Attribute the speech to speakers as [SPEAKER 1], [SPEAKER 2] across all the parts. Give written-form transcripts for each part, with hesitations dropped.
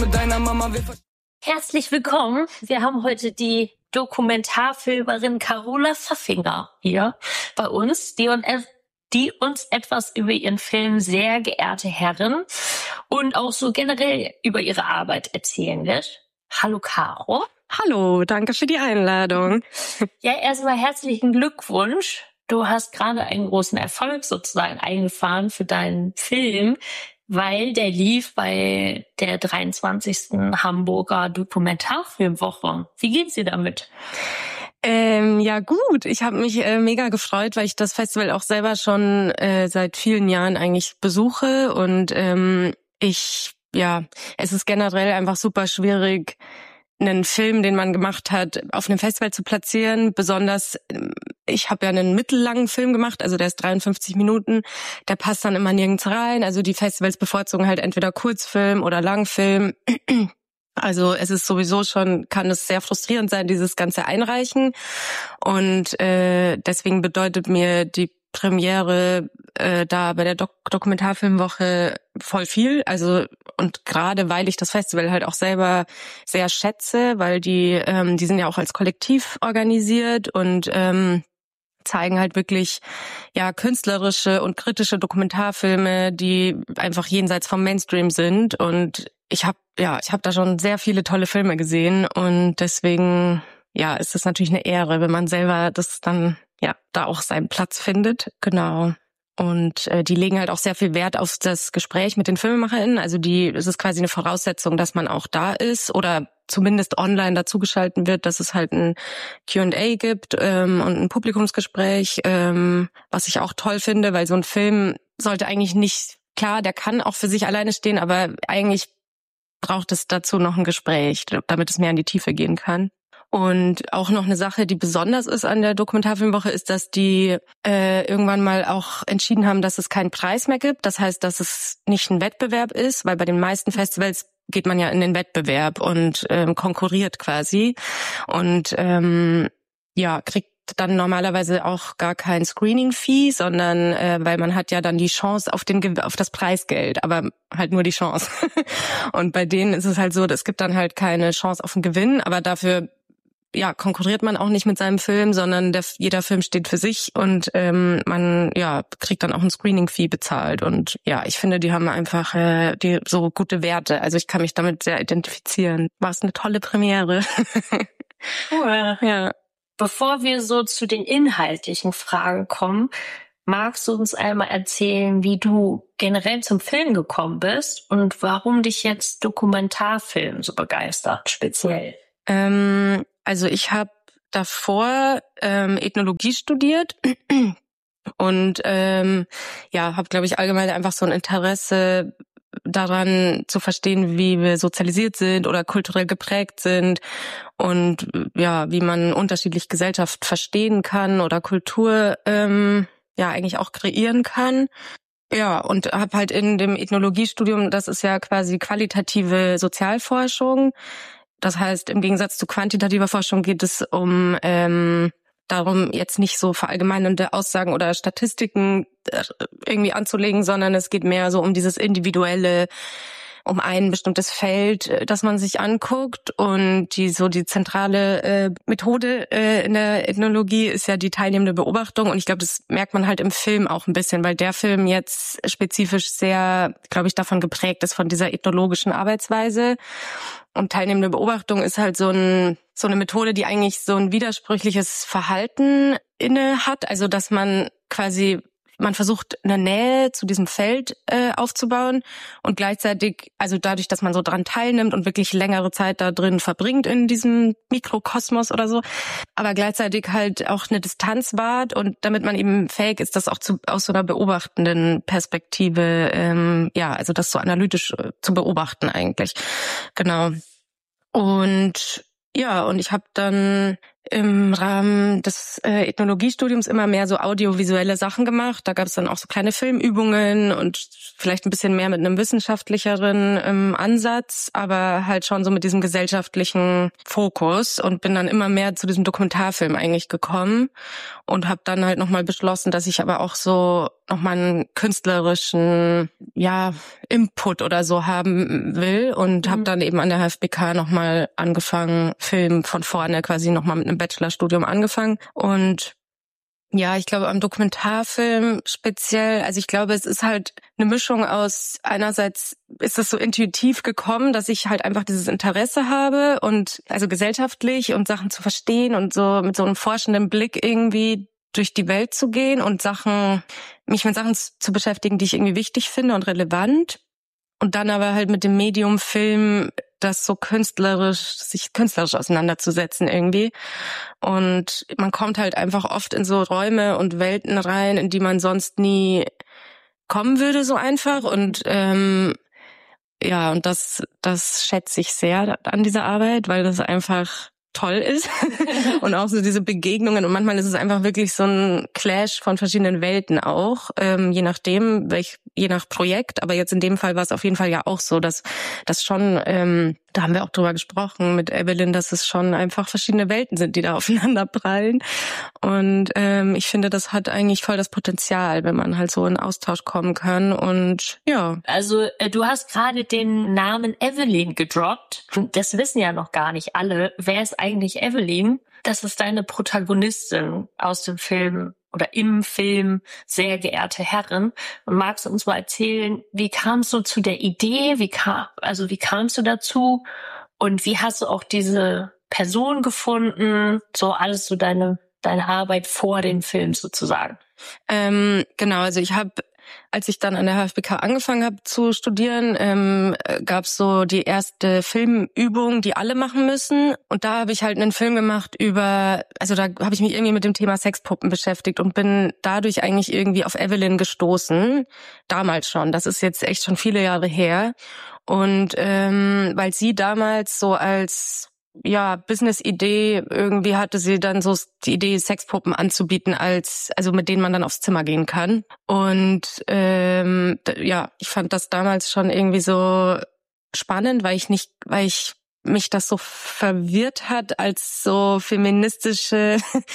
[SPEAKER 1] Mit deiner Mama,
[SPEAKER 2] Herzlich willkommen. Wir haben heute die Dokumentarfilmerin Carola Pfaffinger hier bei uns, die uns etwas über ihren Film Sehr geehrte Herren und auch so generell über ihre Arbeit erzählen wird. Hallo Caro.
[SPEAKER 3] Hallo, danke für die Einladung.
[SPEAKER 2] Ja, erstmal herzlichen Glückwunsch. Du hast gerade einen großen Erfolg sozusagen eingefahren für deinen Film, weil der lief bei der 23. Hamburger Dokumentarfilmwoche. Wie geht's dir damit?
[SPEAKER 3] Ja gut, ich habe mich mega gefreut, weil ich das Festival auch selber schon seit vielen Jahren eigentlich besuche und es ist generell einfach super schwierig, einen Film, den man gemacht hat, auf einem Festival zu platzieren. Besonders, ich habe ja einen mittellangen Film gemacht, also der ist 53 Minuten, der passt dann immer nirgends rein. Also die Festivals bevorzugen halt entweder Kurzfilm oder Langfilm. Also es ist sowieso schon, kann es sehr frustrierend sein, dieses ganze Einreichen. Und deswegen bedeutet mir die Premiere da bei der Dokumentarfilmwoche voll viel. Also und gerade weil ich das Festival halt auch selber sehr schätze, weil die sind ja auch als Kollektiv organisiert und zeigen halt wirklich künstlerische und kritische Dokumentarfilme, die einfach jenseits vom Mainstream sind. Und ich habe da schon sehr viele tolle Filme gesehen und deswegen ist es natürlich eine Ehre, wenn man selber das dann da auch seinen Platz findet. Genau. Und die legen halt auch sehr viel Wert auf das Gespräch mit den FilmemacherInnen. Also es ist quasi eine Voraussetzung, dass man auch da ist oder zumindest online dazugeschalten wird, dass es halt ein Q&A gibt und ein Publikumsgespräch, was ich auch toll finde, weil so ein Film sollte eigentlich nicht, klar, der kann auch für sich alleine stehen, aber eigentlich braucht es dazu noch ein Gespräch, damit es mehr in die Tiefe gehen kann. Und auch noch eine Sache, die besonders ist an der Dokumentarfilmwoche, ist, dass die irgendwann mal auch entschieden haben, dass es keinen Preis mehr gibt. Das heißt, dass es nicht ein Wettbewerb ist, weil bei den meisten Festivals geht man ja in den Wettbewerb und konkurriert quasi und kriegt dann normalerweise auch gar kein Screening-Fee, sondern weil man hat ja dann die Chance auf das Preisgeld, aber halt nur die Chance. Und bei denen ist es halt so, es gibt dann halt keine Chance auf einen Gewinn, aber dafür konkurriert man auch nicht mit seinem Film, sondern jeder Film steht für sich und man kriegt dann auch ein Screening-Fee bezahlt. Und ich finde, die haben einfach die so gute Werte. Also ich kann mich damit sehr identifizieren. War es eine tolle Premiere.
[SPEAKER 2] Cool.
[SPEAKER 3] Ja.
[SPEAKER 2] Bevor wir so zu den inhaltlichen Fragen kommen, magst du uns einmal erzählen, wie du generell zum Film gekommen bist und warum dich jetzt Dokumentarfilm so begeistert, speziell?
[SPEAKER 3] Also ich habe davor Ethnologie studiert und habe, glaube ich, allgemein einfach so ein Interesse daran zu verstehen, wie wir sozialisiert sind oder kulturell geprägt sind und wie man unterschiedlich Gesellschaft verstehen kann oder Kultur eigentlich auch kreieren kann. Ja, und habe halt in dem Ethnologiestudium, das ist ja quasi qualitative Sozialforschung. Das heißt, im Gegensatz zu quantitativer Forschung geht es um darum, jetzt nicht so verallgemeinernde Aussagen oder Statistiken irgendwie anzulegen, sondern es geht mehr so um dieses Individuelle, um ein bestimmtes Feld, das man sich anguckt. Und die zentrale Methode in der Ethnologie ist ja die teilnehmende Beobachtung. Und ich glaube, das merkt man halt im Film auch ein bisschen, weil der Film jetzt spezifisch sehr, glaube ich, davon geprägt ist, von dieser ethnologischen Arbeitsweise. Und teilnehmende Beobachtung ist halt so eine Methode, die eigentlich so ein widersprüchliches Verhalten inne hat. Also dass man versucht, eine Nähe zu diesem Feld aufzubauen und gleichzeitig, also dadurch, dass man so dran teilnimmt und wirklich längere Zeit da drin verbringt in diesem Mikrokosmos oder so, aber gleichzeitig halt auch eine Distanz wahrt und damit man eben fähig ist, das auch aus so einer beobachtenden Perspektive, also das so analytisch zu beobachten eigentlich. Genau. Und ich habe dann im Rahmen des Ethnologiestudiums immer mehr so audiovisuelle Sachen gemacht. Da gab es dann auch so kleine Filmübungen und vielleicht ein bisschen mehr mit einem wissenschaftlicheren Ansatz, aber halt schon so mit diesem gesellschaftlichen Fokus, und bin dann immer mehr zu diesem Dokumentarfilm eigentlich gekommen und habe dann halt nochmal beschlossen, dass ich aber auch so nochmal einen künstlerischen Input oder so haben will, und habe dann eben an der HFBK nochmal angefangen, Film von vorne quasi nochmal mit einem Bachelorstudium angefangen. Und ja, ich glaube, am Dokumentarfilm speziell, also ich glaube, es ist halt eine Mischung aus, einerseits ist es so intuitiv gekommen, dass ich halt einfach dieses Interesse habe und also gesellschaftlich und Sachen zu verstehen und so mit so einem forschenden Blick irgendwie durch die Welt zu gehen und mich mit Sachen zu beschäftigen, die ich irgendwie wichtig finde und relevant. Und dann aber halt mit dem Medium Film das so sich künstlerisch auseinanderzusetzen irgendwie. Und man kommt halt einfach oft in so Räume und Welten rein, in die man sonst nie kommen würde, so einfach. Und und das schätze ich sehr an dieser Arbeit, weil das einfach toll ist. Und auch so diese Begegnungen, und manchmal ist es einfach wirklich so ein Clash von verschiedenen Welten auch, je nachdem, je nach Projekt. Aber jetzt in dem Fall war es auf jeden Fall ja auch so, dass das schon, da haben wir auch drüber gesprochen mit Evelyn, dass es schon einfach verschiedene Welten sind, die da aufeinander prallen. Und ich finde, das hat eigentlich voll das Potenzial, wenn man halt so in Austausch kommen kann. Und ja.
[SPEAKER 2] Also du hast gerade den Namen Evelyn gedroppt. Das wissen ja noch gar nicht alle. Wer ist eigentlich Evelyn? Das ist deine Protagonistin aus dem Film oder im Film Sehr geehrte Herren. Und magst du uns mal erzählen, wie kamst du zu der Idee? Wie kamst du dazu? Und wie hast du auch diese Person gefunden? So alles so deine Arbeit vor dem Film sozusagen.
[SPEAKER 3] Genau, also als ich dann an der HFBK angefangen habe zu studieren, gab es so die erste Filmübung, die alle machen müssen. Und da habe ich halt einen Film gemacht da habe ich mich irgendwie mit dem Thema Sexpuppen beschäftigt und bin dadurch eigentlich irgendwie auf Evelyn gestoßen. Damals schon, das ist jetzt echt schon viele Jahre her. Und weil sie damals so als Business-Idee, irgendwie hatte sie dann so die Idee, Sexpuppen anzubieten, also mit denen man dann aufs Zimmer gehen kann. Und ich fand das damals schon irgendwie so spannend, weil ich mich das so verwirrt hat als so feministische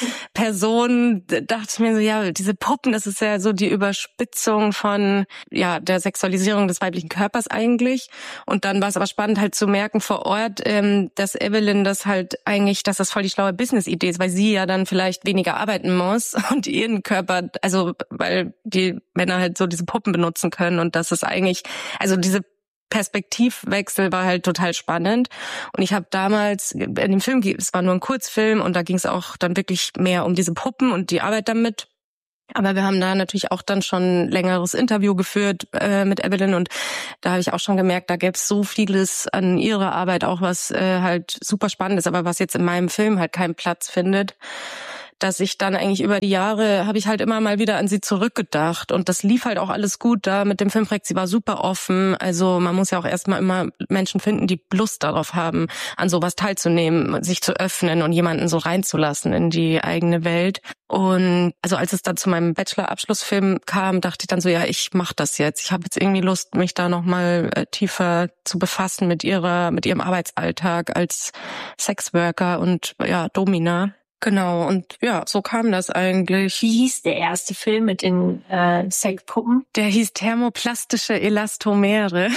[SPEAKER 3] Person. Dachte ich mir so, ja, diese Puppen, das ist ja so die Überspitzung von der Sexualisierung des weiblichen Körpers eigentlich. Und dann war es aber spannend halt zu merken vor Ort, dass Evelyn das halt eigentlich, dass das voll die schlaue Business-Idee ist, weil sie ja dann vielleicht weniger arbeiten muss und ihren Körper, also weil die Männer halt so diese Puppen benutzen können, und das ist eigentlich, also diese Perspektivwechsel war halt total spannend. Und ich habe damals in dem Film, es war nur ein Kurzfilm, und da ging es auch dann wirklich mehr um diese Puppen und die Arbeit damit. Aber wir haben da natürlich auch dann schon ein längeres Interview geführt mit Evelyn, und da habe ich auch schon gemerkt, da gäbe es so vieles an ihrer Arbeit auch, was halt super spannend ist, aber was jetzt in meinem Film halt keinen Platz findet, dass ich dann eigentlich über die Jahre habe ich halt immer mal wieder an sie zurückgedacht, und das lief halt auch alles gut da mit dem Filmprojekt. Sie war super offen, also man muss ja auch erstmal immer Menschen finden, die Lust darauf haben, an sowas teilzunehmen, sich zu öffnen und jemanden so reinzulassen in die eigene Welt. Und also als es dann zu meinem Bachelor-Abschlussfilm kam, dachte ich dann so, ja, ich mache das jetzt. Ich habe jetzt irgendwie Lust, mich da nochmal tiefer zu befassen mit ihrem Arbeitsalltag als Sexworker und Domina. Genau, und so kam das eigentlich.
[SPEAKER 2] Wie hieß der erste Film mit den Sexpuppen?
[SPEAKER 3] Der hieß Thermoplastische Elastomere.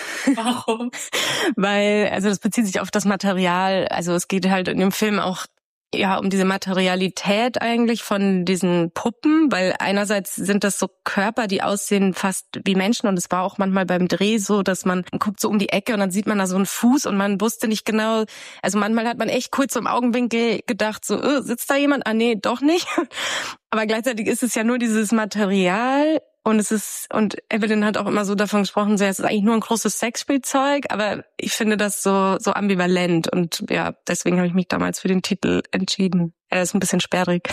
[SPEAKER 2] Warum?
[SPEAKER 3] Weil, also das bezieht sich auf das Material, also es geht halt in dem Film auch um diese Materialität eigentlich von diesen Puppen, weil einerseits sind das so Körper, die aussehen fast wie Menschen, und es war auch manchmal beim Dreh so, dass man guckt so um die Ecke und dann sieht man da so einen Fuß und man wusste nicht genau, also manchmal hat man echt kurz so im Augenwinkel gedacht, so, sitzt da jemand? Ah nee, doch nicht. Aber gleichzeitig ist es ja nur dieses Material. Und Evelyn hat auch immer so davon gesprochen, so, es ist eigentlich nur ein großes Sexspielzeug, aber ich finde das so ambivalent, und deswegen habe ich mich damals für den Titel entschieden. Er ist ein bisschen sperrig.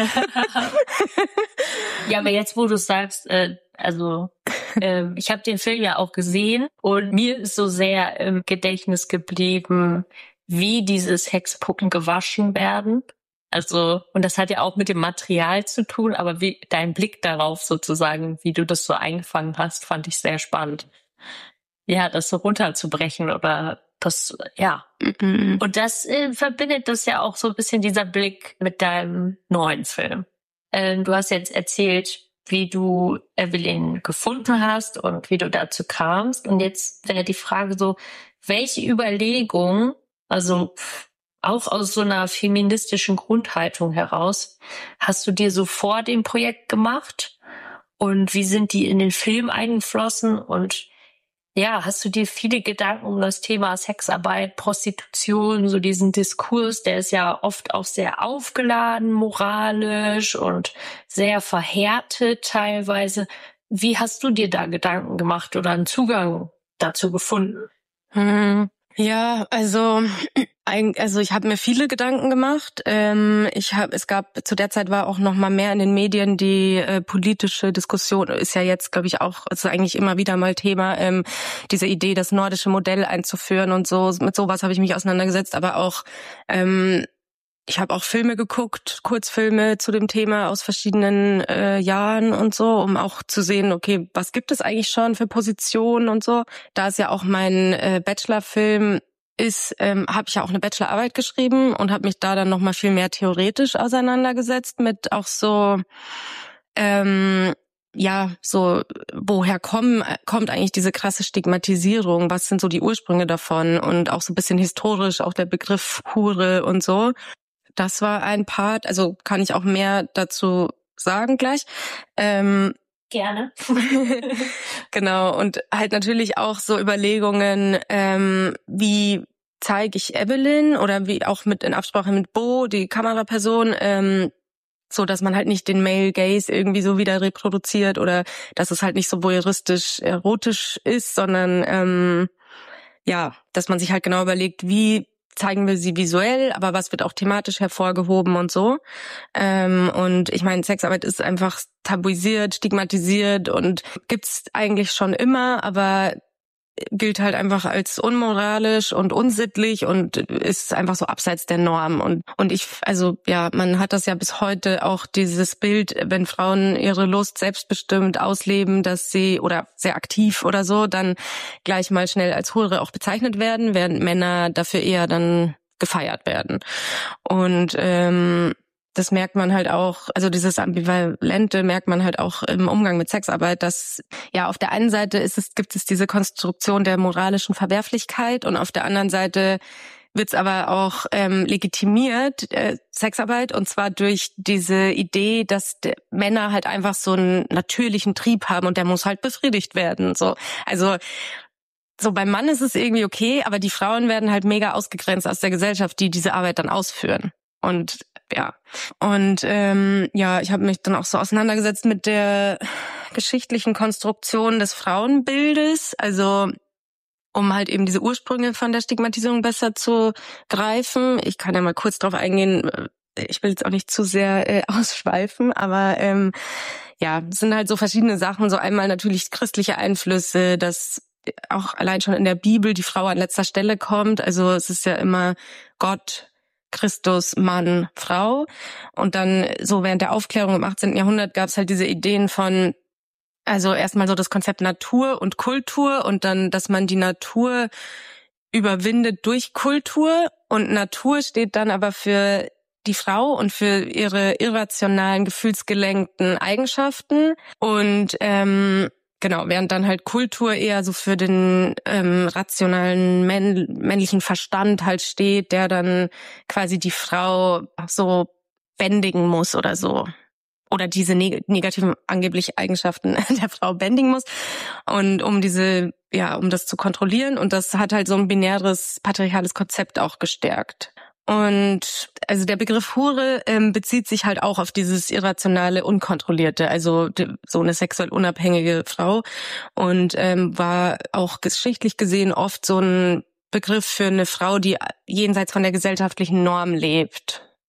[SPEAKER 2] Ja, aber jetzt, wo du sagst, ich habe den Film ja auch gesehen, und mir ist so sehr im Gedächtnis geblieben, wie diese Sexpuppen gewaschen werden. Also, und das hat ja auch mit dem Material zu tun, aber wie dein Blick darauf sozusagen, wie du das so eingefangen hast, fand ich sehr spannend. Ja, das so runterzubrechen oder das, ja.
[SPEAKER 3] Mhm.
[SPEAKER 2] Und das verbindet das ja auch so ein bisschen dieser Blick mit deinem neuen Film. Du hast jetzt erzählt, wie du Evelyn gefunden hast und wie du dazu kamst. Und jetzt wäre die Frage so, welche Überlegung, also auch aus so einer feministischen Grundhaltung heraus, hast du dir so vor dem Projekt gemacht? Und wie sind die in den Film eingeflossen? Und ja, hast du dir viele Gedanken um das Thema Sexarbeit, Prostitution, so diesen Diskurs, der ist ja oft auch sehr aufgeladen, moralisch und sehr verhärtet teilweise. Wie hast du dir da Gedanken gemacht oder einen Zugang dazu gefunden?
[SPEAKER 3] Ja, also ich habe mir viele Gedanken gemacht. Es gab zu der Zeit war auch noch mal mehr in den Medien die politische Diskussion, ist ja jetzt, glaube ich, auch, ist eigentlich immer wieder mal Thema, diese Idee, das nordische Modell einzuführen und so. Mit sowas habe ich mich auseinandergesetzt, aber auch ich habe auch Filme geguckt, Kurzfilme zu dem Thema aus verschiedenen Jahren und so, um auch zu sehen, okay, was gibt es eigentlich schon für Positionen und so. Da es ja auch mein Bachelorfilm ist, habe ich ja auch eine Bachelorarbeit geschrieben und habe mich da dann noch mal viel mehr theoretisch auseinandergesetzt mit auch so so woher kommt eigentlich diese krasse Stigmatisierung, was sind so die Ursprünge davon und auch so ein bisschen historisch auch der Begriff Hure und so. Das war ein Part, also kann ich auch mehr dazu sagen gleich.
[SPEAKER 2] Gerne.
[SPEAKER 3] Genau, und halt natürlich auch so Überlegungen, wie zeige ich Evelyn oder wie auch in Absprache mit Bo, die Kameraperson, so dass man halt nicht den Male Gaze irgendwie so wieder reproduziert oder dass es halt nicht so voyeuristisch erotisch ist, sondern dass man sich halt genau überlegt, wie zeigen wir sie visuell, aber was wird auch thematisch hervorgehoben und so. Und ich meine, Sexarbeit ist einfach tabuisiert, stigmatisiert und gibt's eigentlich schon immer, aber gilt halt einfach als unmoralisch und unsittlich und ist einfach so abseits der Norm. Und man hat das ja bis heute auch dieses Bild, wenn Frauen ihre Lust selbstbestimmt ausleben, dass sie oder sehr aktiv oder so, dann gleich mal schnell als Hure auch bezeichnet werden, während Männer dafür eher dann gefeiert werden. Und das merkt man halt auch, also dieses Ambivalente merkt man halt auch im Umgang mit Sexarbeit, dass ja auf der einen Seite gibt es diese Konstruktion der moralischen Verwerflichkeit und auf der anderen Seite wird es aber auch legitimiert, Sexarbeit, und zwar durch diese Idee, dass Männer halt einfach so einen natürlichen Trieb haben und der muss halt befriedigt werden. So, also so beim Mann ist es irgendwie okay, aber die Frauen werden halt mega ausgegrenzt aus der Gesellschaft, die diese Arbeit dann ausführen. Und ich habe mich dann auch so auseinandergesetzt mit der geschichtlichen Konstruktion des Frauenbildes, also um halt eben diese Ursprünge von der Stigmatisierung besser zu greifen. Ich kann ja mal kurz drauf eingehen, ich will jetzt auch nicht zu sehr ausschweifen, aber es sind halt so verschiedene Sachen, so einmal natürlich christliche Einflüsse, dass auch allein schon in der Bibel die Frau an letzter Stelle kommt, also es ist ja immer Gott, Christus, Mann, Frau. Und dann so während der Aufklärung im 18. Jahrhundert gab es halt diese Ideen von, also erstmal so das Konzept Natur und Kultur und dann, dass man die Natur überwindet durch Kultur und Natur steht dann aber für die Frau und für ihre irrationalen, gefühlsgelenkten Eigenschaften und während dann halt Kultur eher so für den rationalen männlichen Verstand halt steht, der dann quasi die Frau so bändigen muss oder so. Oder diese negativen angeblich Eigenschaften der Frau bändigen muss. Und um das zu kontrollieren. Und das hat halt so ein binäres, patriarchales Konzept auch gestärkt. Und also der Begriff Hure bezieht sich halt auch auf dieses irrationale, unkontrollierte, also so eine sexuell unabhängige Frau und war auch geschichtlich gesehen oft so ein Begriff für eine Frau, die jenseits von der gesellschaftlichen Norm lebt.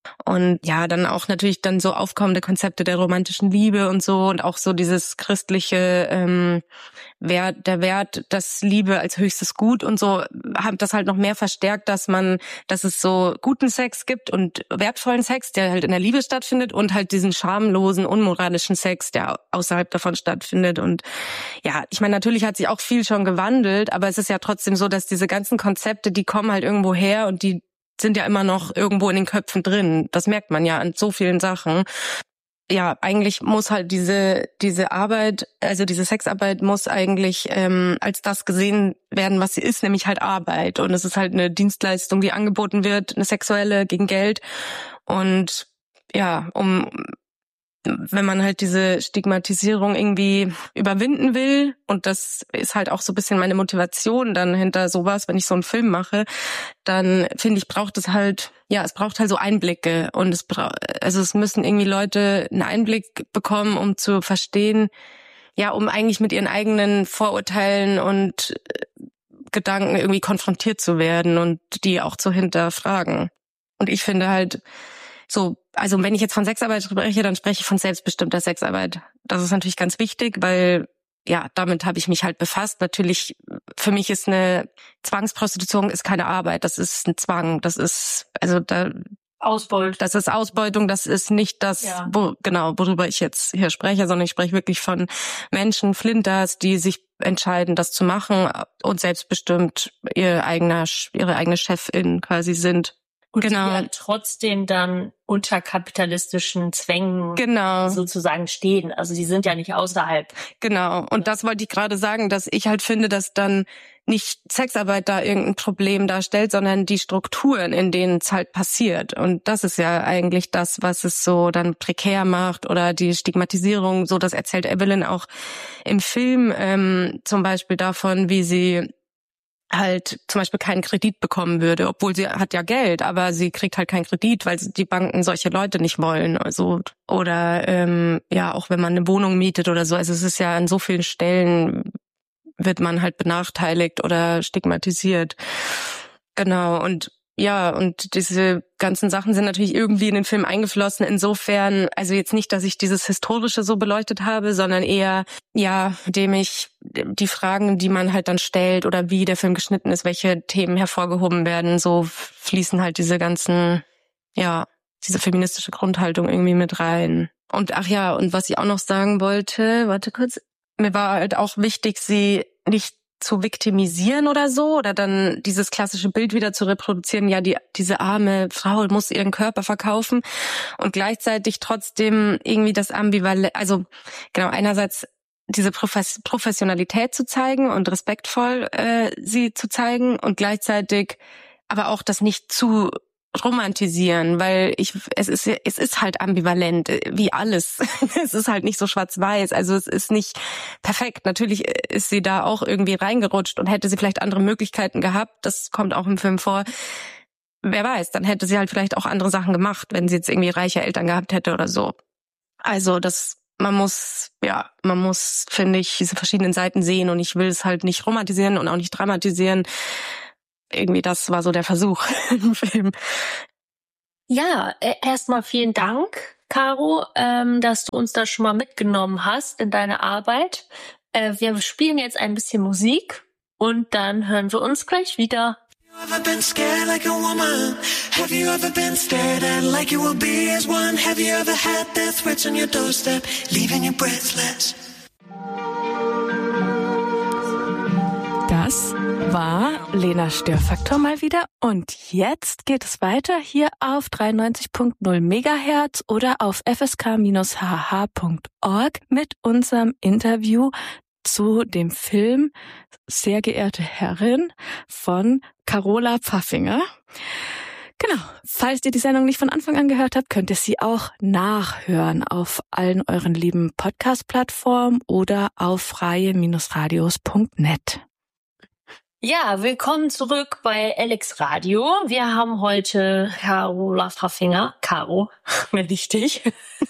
[SPEAKER 3] Und ja, dann auch natürlich dann so aufkommende Konzepte der romantischen Liebe und so und auch so dieses christliche der Wert, dass Liebe als höchstes Gut und so, haben das halt noch mehr verstärkt, dass es so guten Sex gibt und wertvollen Sex, der halt in der Liebe stattfindet und halt diesen schamlosen, unmoralischen Sex, der außerhalb davon stattfindet. Und ja, ich meine, natürlich hat sich auch viel schon gewandelt, aber es ist ja trotzdem so, dass diese ganzen Konzepte, die kommen halt irgendwo her und die sind ja immer noch irgendwo in den Köpfen drin. Das merkt man ja an so vielen Sachen. Ja, eigentlich muss halt diese Arbeit, also diese Sexarbeit muss eigentlich als das gesehen werden, was sie ist, nämlich halt Arbeit. Und es ist halt eine Dienstleistung, die angeboten wird, eine sexuelle gegen Geld. Und ja, wenn man halt diese Stigmatisierung irgendwie überwinden will, und das ist halt auch so ein bisschen meine Motivation dann hinter sowas, wenn ich so einen Film mache, dann finde ich, braucht es halt so Einblicke und es müssen irgendwie Leute einen Einblick bekommen, um zu verstehen, ja, um eigentlich mit ihren eigenen Vorurteilen und Gedanken irgendwie konfrontiert zu werden und die auch zu hinterfragen. Und ich finde halt so, also wenn ich jetzt von Sexarbeit spreche, dann spreche ich von selbstbestimmter Sexarbeit. Das ist natürlich ganz wichtig, weil ja, damit habe ich mich halt befasst. Natürlich, für mich ist eine Zwangsprostitution ist keine Arbeit, das ist ein Zwang, das ist das ist Ausbeutung, das ist nicht das,
[SPEAKER 2] ja,
[SPEAKER 3] worüber ich jetzt hier spreche, sondern ich spreche wirklich von Menschen, Flinters, die sich entscheiden, das zu machen und selbstbestimmt ihre eigene Chefin quasi sind.
[SPEAKER 2] Und die ja trotzdem dann unter kapitalistischen Zwängen sozusagen stehen. Also die sind ja nicht außerhalb.
[SPEAKER 3] Genau. Und das wollte ich gerade sagen, dass ich halt finde, dass dann nicht Sexarbeit da irgendein Problem darstellt, sondern die Strukturen, in denen es halt passiert. Und das ist ja eigentlich das, was es so dann prekär macht oder die Stigmatisierung. So, das erzählt Evelyn auch im Film zum Beispiel davon, wie sie halt zum Beispiel keinen Kredit bekommen würde, obwohl sie hat ja Geld, aber sie kriegt halt keinen Kredit, weil die Banken solche Leute nicht wollen. Also oder ja, auch wenn man eine Wohnung mietet oder so. Also es ist ja an so vielen Stellen wird man halt benachteiligt oder stigmatisiert. Genau. Und ja, und diese ganzen Sachen sind natürlich irgendwie in den Film eingeflossen. Insofern, also jetzt nicht, dass ich dieses Historische so beleuchtet habe, sondern eher, ja, indem ich die Fragen, die man halt dann stellt oder wie der Film geschnitten ist, welche Themen hervorgehoben werden, so fließen halt diese ganzen, ja, diese feministische Grundhaltung irgendwie mit rein. Und ach ja, und was ich auch noch sagen wollte, warte kurz, mir war halt auch wichtig, sie nicht zu viktimisieren oder so oder dann dieses klassische Bild wieder zu reproduzieren, ja, diese arme Frau muss ihren Körper verkaufen und gleichzeitig trotzdem irgendwie das Ambivalent, also genau, einerseits diese Professionalität zu zeigen und respektvoll sie zu zeigen und gleichzeitig aber auch das nicht zu romantisieren, weil es ist halt ambivalent, wie alles. Es ist halt nicht so schwarz-weiß, also es ist nicht perfekt. Natürlich ist sie da auch irgendwie reingerutscht und hätte sie vielleicht andere Möglichkeiten gehabt, das kommt auch im Film vor. Wer weiß, dann hätte sie halt vielleicht auch andere Sachen gemacht, wenn sie jetzt irgendwie reiche Eltern gehabt hätte oder so. Also man muss, finde ich, diese verschiedenen Seiten sehen und ich will es halt nicht romantisieren und auch nicht dramatisieren. Irgendwie das war so der Versuch im Film.
[SPEAKER 2] Ja, erstmal vielen Dank, Caro, dass du uns da schon mal mitgenommen hast in deine Arbeit. Wir spielen jetzt ein bisschen Musik und dann hören wir uns gleich wieder. Have you ever been scared like a woman? Have you ever been stared at like you will be as one? Have you ever had death threats on your doorstep, leaving you breathless?
[SPEAKER 1] Das war Lena Störfaktor mal wieder und jetzt geht es weiter hier auf 93.0 Megahertz oder auf fsk-hh.org mit unserem Interview zu dem Film Sehr geehrte Herrin von Carola Pfaffinger. Genau, falls ihr die Sendung nicht von Anfang an gehört habt, könnt ihr sie auch nachhören auf allen euren lieben Podcast-Plattformen oder auf freie-radios.net.
[SPEAKER 2] Ja, willkommen zurück bei Alex Radio. Wir haben heute Carola Pfaffinger, Caro, mir wichtig,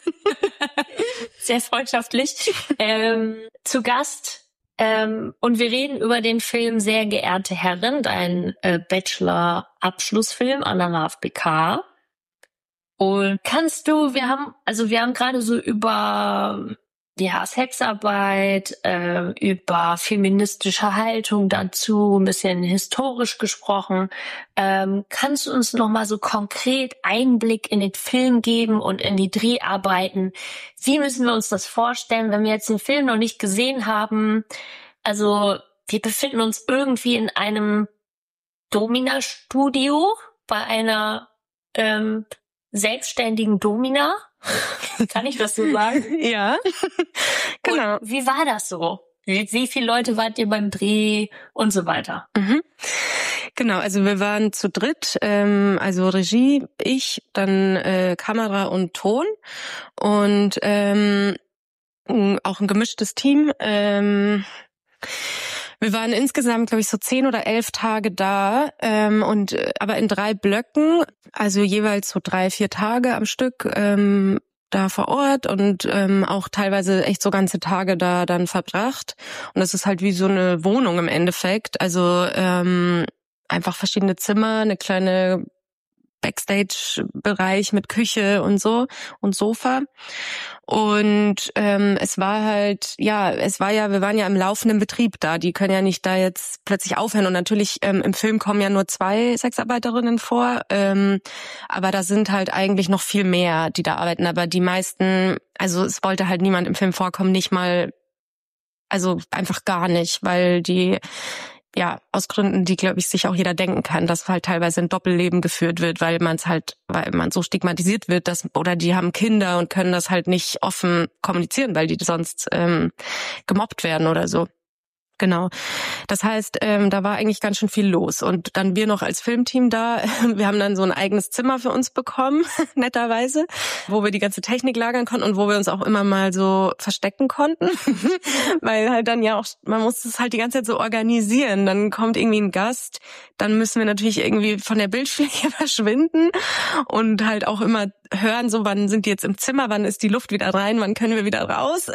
[SPEAKER 2] sehr freundschaftlich, zu Gast. Und wir reden über den Film Sehr geehrte Herrin, dein Bachelor-Abschlussfilm an der HFBK. Und wir haben gerade so über Sexarbeit, über feministische Haltung dazu, ein bisschen historisch gesprochen. Kannst du uns noch mal so konkret Einblick in den Film geben und in die Dreharbeiten? Wie müssen wir uns das vorstellen, wenn wir jetzt den Film noch nicht gesehen haben? Also wir befinden uns irgendwie in einem Domina-Studio bei einer selbstständigen Domina. Kann ich das so sagen?
[SPEAKER 3] Ja, genau.
[SPEAKER 2] Und wie war das so? Wie viele Leute wart ihr beim Dreh und so weiter?
[SPEAKER 3] Mhm. Genau, also wir waren zu dritt, also Regie, ich, dann Kamera und Ton und auch ein gemischtes Team. Wir waren insgesamt, glaube ich, so 10 oder 11 Tage da, aber in 3 Blöcken, also jeweils so 3-4 Tage am Stück da vor Ort und auch teilweise echt so ganze Tage da dann verbracht. Und das ist halt wie so eine Wohnung im Endeffekt. Also einfach verschiedene Zimmer, eine kleine Backstage-Bereich mit Küche und so und Sofa. Und wir waren ja im laufenden Betrieb da. Die können ja nicht da jetzt plötzlich aufhören. Und natürlich im Film kommen ja nur 2 Sexarbeiterinnen vor. Aber da sind halt eigentlich noch viel mehr, die da arbeiten. Aber die meisten, also es wollte halt niemand im Film vorkommen, nicht mal, also einfach gar nicht, weil die aus Gründen, die, glaube ich, sich auch jeder denken kann, dass halt teilweise ein Doppelleben geführt wird, weil man so stigmatisiert wird, oder die haben Kinder und können das halt nicht offen kommunizieren, weil die sonst gemobbt werden oder so. Genau. Das heißt, da war eigentlich ganz schön viel los. Und dann wir noch als Filmteam da, wir haben dann so ein eigenes Zimmer für uns bekommen, netterweise, wo wir die ganze Technik lagern konnten und wo wir uns auch immer mal so verstecken konnten. Weil halt dann ja auch, man muss es halt die ganze Zeit so organisieren. Dann kommt irgendwie ein Gast, dann müssen wir natürlich irgendwie von der Bildfläche verschwinden und halt auch immer hören, so wann sind die jetzt im Zimmer, wann ist die Luft wieder rein, wann können wir wieder raus.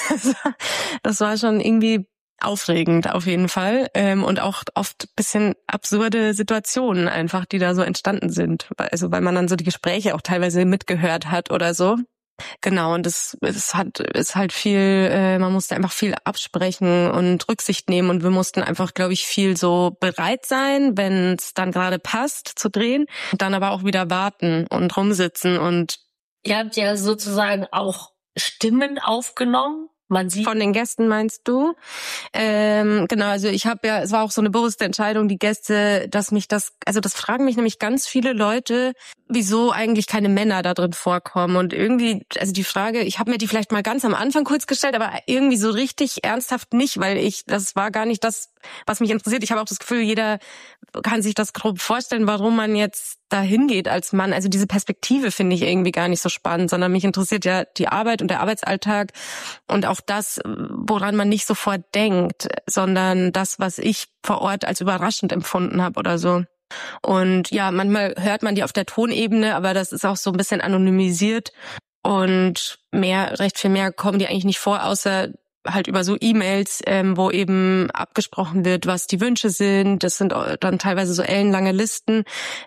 [SPEAKER 3] Das war schon irgendwie aufregend auf jeden Fall und auch oft bisschen absurde Situationen einfach, die da so entstanden sind. Also weil man dann so die Gespräche auch teilweise mitgehört hat oder so. Genau, und es ist halt viel, man musste einfach viel absprechen und Rücksicht nehmen und wir mussten einfach, glaube ich, viel so bereit sein, wenn es dann gerade passt zu drehen und dann aber auch wieder warten und rumsitzen und
[SPEAKER 2] ihr habt ja sozusagen auch Stimmen aufgenommen. Man sieht
[SPEAKER 3] von den Gästen, meinst du? Genau, also es war auch so eine bewusste Entscheidung, die Gäste, das fragen mich nämlich ganz viele Leute, wieso eigentlich keine Männer da drin vorkommen. Und irgendwie, also die Frage, ich habe mir die vielleicht mal ganz am Anfang kurz gestellt, aber irgendwie so richtig ernsthaft nicht, weil das war gar nicht das, was mich interessiert. Ich habe auch das Gefühl, jeder kann sich das grob vorstellen, warum man jetzt da hingeht als Mann. Also diese Perspektive finde ich irgendwie gar nicht so spannend, sondern mich interessiert ja die Arbeit und der Arbeitsalltag und auch das, woran man nicht sofort denkt, sondern das, was ich vor Ort als überraschend empfunden habe oder so. Und ja, manchmal hört man die auf der Tonebene, aber das ist auch so ein bisschen anonymisiert und recht viel mehr kommen die eigentlich nicht vor, außer halt über so E-Mails, wo eben abgesprochen wird, was die Wünsche sind. Das sind dann teilweise so ellenlange Listen.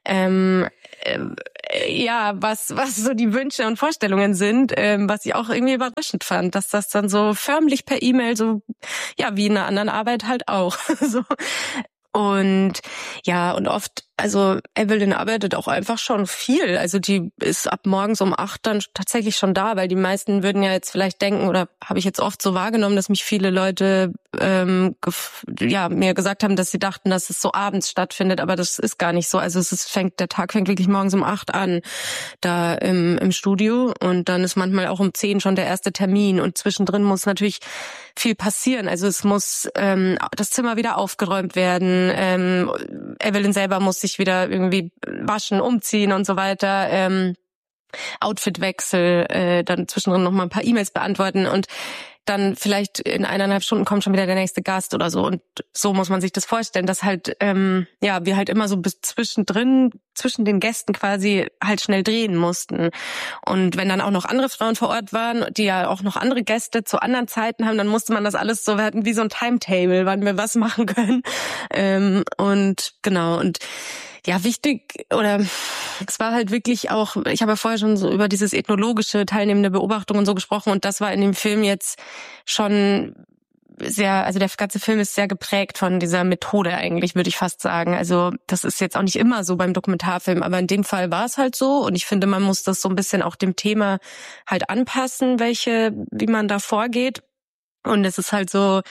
[SPEAKER 3] Was so die Wünsche und Vorstellungen sind, was ich auch irgendwie überraschend fand, dass das dann so förmlich per E-Mail so, ja, wie in einer anderen Arbeit halt auch. so. Und ja, und oft, also Evelyn arbeitet auch einfach schon viel. Also die ist ab morgens um 8 dann tatsächlich schon da, weil die meisten würden ja jetzt vielleicht denken, oder habe ich jetzt oft so wahrgenommen, dass mich viele Leute mir gesagt haben, dass sie dachten, dass es so abends stattfindet, aber das ist gar nicht so. Also der Tag fängt wirklich morgens um 8 an, da im Studio, und dann ist manchmal auch um 10 schon der erste Termin und zwischendrin muss natürlich viel passieren. Also es muss das Zimmer wieder aufgeräumt werden, Evelyn selber muss sich wieder irgendwie waschen, umziehen und so weiter, Outfitwechsel, dann zwischendrin noch mal ein paar E-Mails beantworten und dann vielleicht in 1,5 Stunden kommt schon wieder der nächste Gast oder so. Und so muss man sich das vorstellen, dass halt, wir halt immer so bis zwischen den Gästen quasi halt schnell drehen mussten. Und wenn dann auch noch andere Frauen vor Ort waren, die ja auch noch andere Gäste zu anderen Zeiten haben, dann musste man das alles so, wir hatten wie so ein Timetable, wann wir was machen können. Und genau, und ja, wichtig oder es war halt wirklich auch, ich habe ja vorher schon so über dieses ethnologische, teilnehmende Beobachtung und so gesprochen und das war in dem Film jetzt schon sehr, also der ganze Film ist sehr geprägt von dieser Methode eigentlich, würde ich fast sagen. Also das ist jetzt auch nicht immer so beim Dokumentarfilm, aber in dem Fall war es halt so und ich finde, man muss das so ein bisschen auch dem Thema halt anpassen, wie man da vorgeht. Und es ist halt so,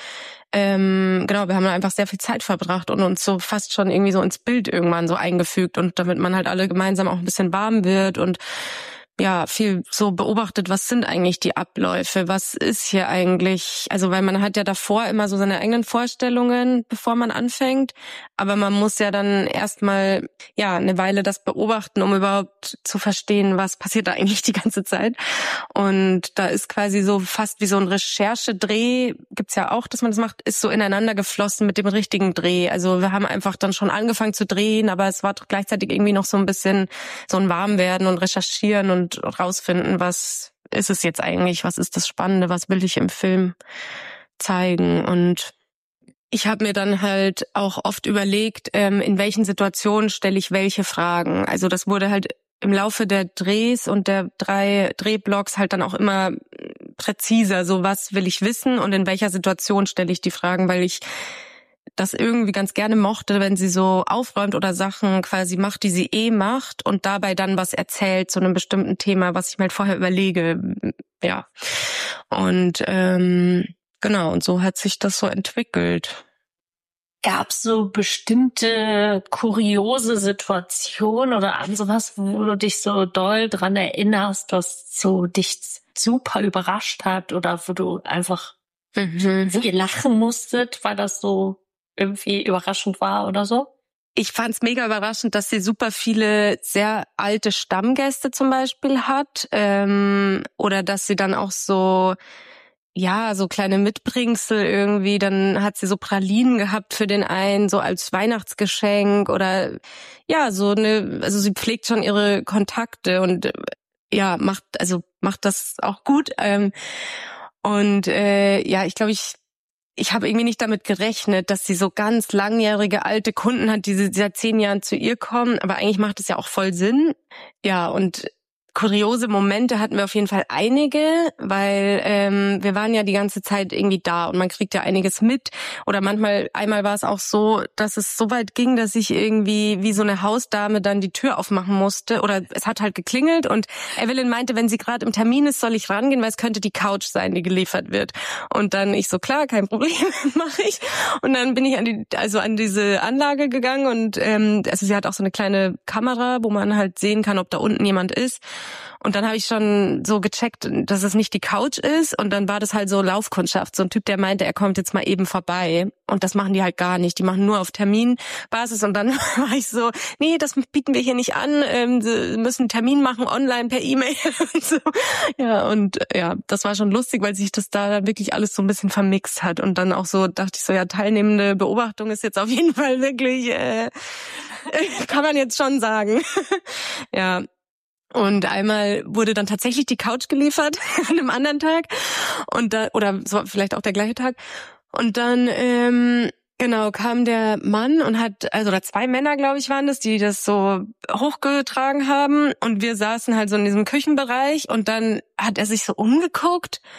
[SPEAKER 3] genau, wir haben da einfach sehr viel Zeit verbracht und uns so fast schon irgendwie so ins Bild irgendwann so eingefügt und damit man halt alle gemeinsam auch ein bisschen warm wird und ja, viel so beobachtet, was sind eigentlich die Abläufe, was ist hier eigentlich, also weil man hat ja davor immer so seine eigenen Vorstellungen, bevor man anfängt, aber man muss ja dann erstmal, ja, eine Weile das beobachten, um überhaupt zu verstehen, was passiert da eigentlich die ganze Zeit und da ist quasi so fast wie so ein Recherchedreh, gibt's ja auch, dass man das macht, ist so ineinander geflossen mit dem richtigen Dreh, also wir haben einfach dann schon angefangen zu drehen, aber es war gleichzeitig irgendwie noch so ein bisschen so ein Warmwerden und Recherchieren und rausfinden, was ist es jetzt eigentlich, was ist das Spannende, was will ich im Film zeigen. Und ich habe mir dann halt auch oft überlegt, in welchen Situationen stelle ich welche Fragen. Also das wurde halt im Laufe der Drehs und der 3 Drehblocks halt dann auch immer präziser, so was will ich wissen und in welcher Situation stelle ich die Fragen, weil ich das irgendwie ganz gerne mochte, wenn sie so aufräumt oder Sachen quasi macht, die sie macht und dabei dann was erzählt zu einem bestimmten Thema, was ich mir halt vorher überlege. Ja. Und genau, und so hat sich das so entwickelt.
[SPEAKER 2] Gab's so bestimmte kuriose Situationen oder an sowas, wo du dich so doll dran erinnerst, was so dich super überrascht hat oder wo du einfach viel lachen musstet, weil das so irgendwie überraschend war oder so?
[SPEAKER 3] Ich fand's mega überraschend, dass sie super viele sehr alte Stammgäste zum Beispiel hat, oder dass sie dann auch so, ja, so kleine Mitbringsel irgendwie, dann hat sie so Pralinen gehabt für den einen, so als Weihnachtsgeschenk oder ja, also sie pflegt schon ihre Kontakte und ja, macht das auch gut. Und ja, ich glaube, ich habe irgendwie nicht damit gerechnet, dass sie so ganz langjährige alte Kunden hat, die seit 10 Jahren zu ihr kommen. Aber eigentlich macht es ja auch voll Sinn. Ja, und kuriose Momente hatten wir auf jeden Fall einige, weil wir waren ja die ganze Zeit irgendwie da und man kriegt ja einiges mit. Oder einmal war es auch so, dass es so weit ging, dass ich irgendwie wie so eine Hausdame dann die Tür aufmachen musste. Oder es hat halt geklingelt und Evelyn meinte, wenn sie gerade im Termin ist, soll ich rangehen, weil es könnte die Couch sein, die geliefert wird. Und dann ich so, klar, kein Problem, mache ich. Und dann bin ich an diese Anlage gegangen und also sie hat auch so eine kleine Kamera, wo man halt sehen kann, ob da unten jemand ist. Und dann habe ich schon so gecheckt, dass es nicht die Couch ist. Und dann war das halt so Laufkundschaft. So ein Typ, der meinte, er kommt jetzt mal eben vorbei. Und das machen die halt gar nicht. Die machen nur auf Terminbasis. Und dann war ich so, nee, das bieten wir hier nicht an. Sie müssen einen Termin machen, online, per E-Mail. Und so. Ja, und ja, das war schon lustig, weil sich das da wirklich alles so ein bisschen vermixt hat. Und dann auch so dachte ich so, ja, teilnehmende Beobachtung ist jetzt auf jeden Fall wirklich, kann man jetzt schon sagen. Ja. Und einmal wurde dann tatsächlich die Couch geliefert an einem anderen Tag und oder so vielleicht auch der gleiche Tag. Und dann genau kam der Mann und oder 2 Männer, glaube ich, waren das, die das so hochgetragen haben. Und wir saßen halt so in diesem Küchenbereich und dann hat er sich so umgeguckt